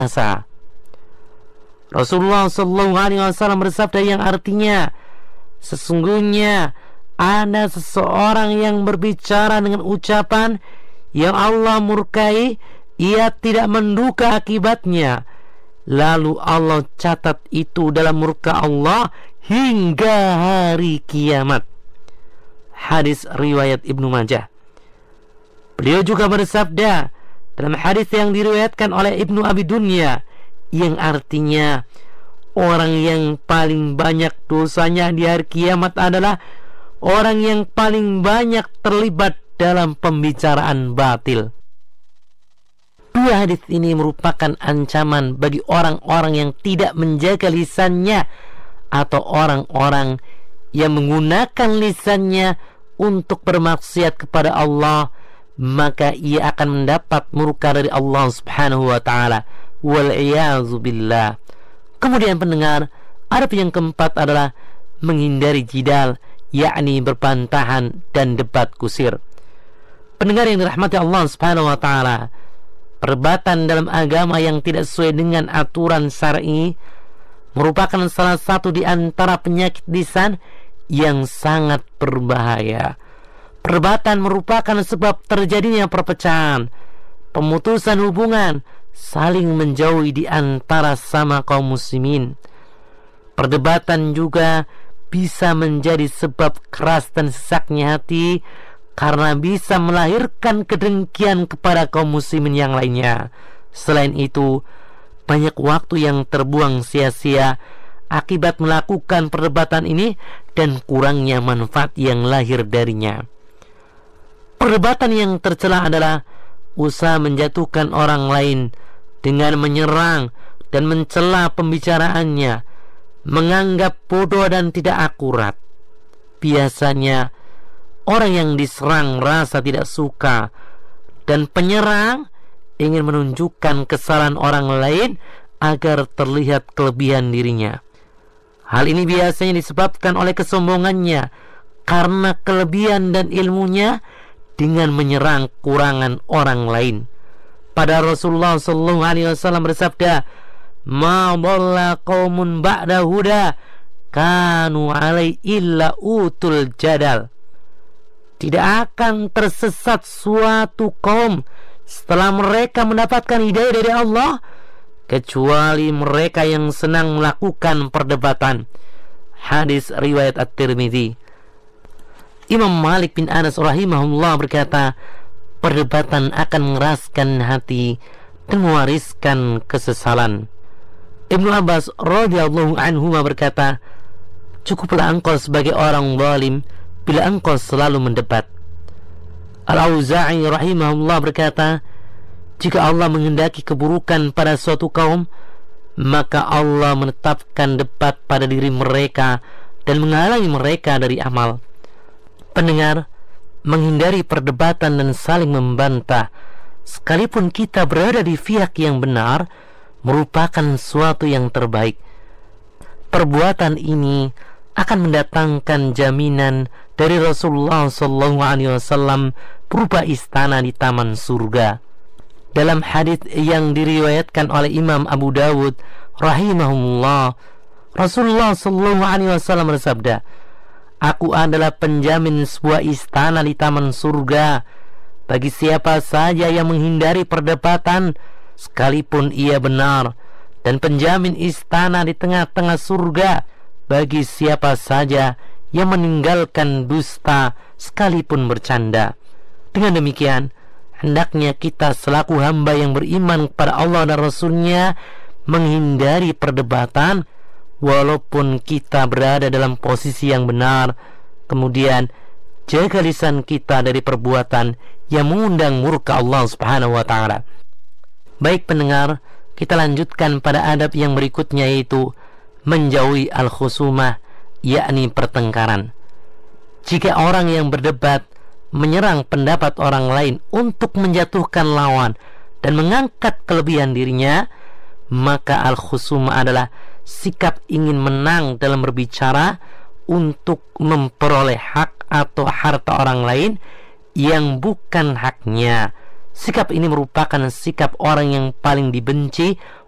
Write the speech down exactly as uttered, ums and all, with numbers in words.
binasa. Rasulullah Shallallahu Alaihi Wasallam bersabda yang artinya, sesungguhnya ada seseorang yang berbicara dengan ucapan yang Allah murkai, ia tidak menduga akibatnya, lalu Allah catat itu dalam murka Allah hingga hari kiamat. Hadis riwayat Ibnu Majah. Beliau juga bersabda dalam hadis yang diriwayatkan oleh Ibnu Abi Dunya, yang artinya orang yang paling banyak dosanya di hari kiamat adalah orang yang paling banyak terlibat dalam pembicaraan batil. Dua hadis ini merupakan ancaman bagi orang-orang yang tidak menjaga lisannya atau orang-orang yang menggunakan lisannya untuk bermaksiat kepada Allah, maka ia akan mendapat murka dari Allah Subhanahu wa taala. Wal'iyadzu billah. Kemudian pendengar, adab yang keempat adalah menghindari jidal, yakni berbantahan dan debat kusir. Pendengar yang dirahmati Allah Subhanahu wa taala, perdebatan dalam agama yang tidak sesuai dengan aturan syar'i merupakan salah satu di antara penyakit lisan yang sangat berbahaya. Perdebatan merupakan sebab terjadinya perpecahan, pemutusan hubungan, saling menjauhi di antara sama kaum muslimin. Perdebatan juga bisa menjadi sebab keras dan sesaknya hati, karena bisa melahirkan kedengkian kepada kaum muslimin yang lainnya. Selain itu, banyak waktu yang terbuang sia-sia akibat melakukan perdebatan ini dan kurangnya manfaat yang lahir darinya. Perdebatan yang tercela adalah usaha menjatuhkan orang lain dengan menyerang dan mencela pembicaraannya, menganggap bodoh dan tidak akurat. Biasanya orang yang diserang merasa tidak suka, dan penyerang ingin menunjukkan kesalahan orang lain agar terlihat kelebihan dirinya. Hal ini biasanya disebabkan oleh kesombongannya karena kelebihan dan ilmunya dengan menyerang kurangan orang lain. Pada Rasulullah Sallallahu Alaihi Wasallam bersabda, "Ma dhalla qaumun ba'da huda kanu alai illa utul jadal." Tidak akan tersesat suatu kaum setelah mereka mendapatkan hidayah dari Allah, kecuali mereka yang senang melakukan perdebatan. Hadis riwayat At-Tirmidzi. Imam Malik bin Anas rahimahullah berkata, perdebatan akan mengeraskan hati dan mewariskan kesesalan. Ibnu Abbas radhiyallahu anhu berkata, cukuplah engkau sebagai orang zalim bila engkau selalu mendebat. Al-Auza'i rahimahullah berkata, jika Allah menghendaki keburukan pada suatu kaum, maka Allah menetapkan debat pada diri mereka dan menghalangi mereka dari amal. Pendengar, menghindari perdebatan dan saling membantah, sekalipun kita berada di pihak yang benar, merupakan suatu yang terbaik. Perbuatan ini akan mendatangkan jaminan dari Rasulullah Sallallahu Alaihi Wasallam berupa istana di taman surga. Dalam hadis yang diriwayatkan oleh Imam Abu Dawud rahimahullah, Rasulullah Sallallahu Alaihi Wasallam bersabda, aku adalah penjamin sebuah istana di taman surga bagi siapa saja yang menghindari perdebatan sekalipun ia benar, dan penjamin istana di tengah-tengah surga bagi siapa saja yang meninggalkan dusta sekalipun bercanda. Dengan demikian, hendaknya kita selaku hamba yang beriman kepada Allah dan Rasul-Nya menghindari perdebatan walaupun kita berada dalam posisi yang benar. Kemudian jaga lisan kita dari perbuatan yang mengundang murka Allah Subhanahu wa taala. Baik pendengar, kita lanjutkan pada adab yang berikutnya, yaitu menjauhi al-khusumah, yakni pertengkaran. Jika orang yang berdebat menyerang pendapat orang lain untuk menjatuhkan lawan dan mengangkat kelebihan dirinya, maka al-khusumah adalah sikap ingin menang dalam berbicara untuk memperoleh hak atau harta orang lain yang bukan haknya. Sikap ini merupakan sikap orang yang paling dibenci